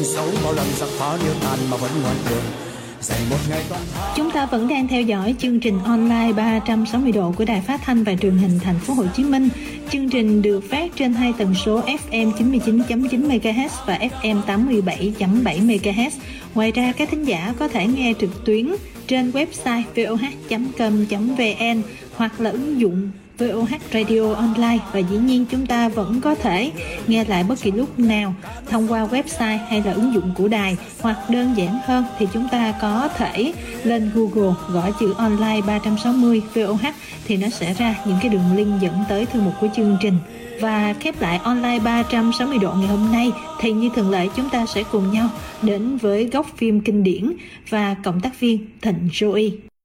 xấu bao lần giặc phá điêu tàn mà vẫn ngoan cường. Chúng ta vẫn đang theo dõi chương trình online 360 độ của Đài Phát thanh và Truyền hình Thành phố Hồ Chí Minh. Chương trình được phát trên hai tần số FM 99.9 MHz và FM 87.7 MHz. Ngoài ra, các thính giả có thể nghe trực tuyến trên website voh.com.vn hoặc là ứng dụng VOH Radio Online, và dĩ nhiên chúng ta vẫn có thể nghe lại bất kỳ lúc nào thông qua website hay là ứng dụng của đài, hoặc đơn giản hơn thì chúng ta có thể lên Google gõ chữ online 360 VOH thì nó sẽ ra những cái đường link dẫn tới thư mục của chương trình. Và khép lại online 360 độ ngày hôm nay thì như thường lệ chúng ta sẽ cùng nhau đến với góc phim kinh điển và cộng tác viên Thịnh Joey.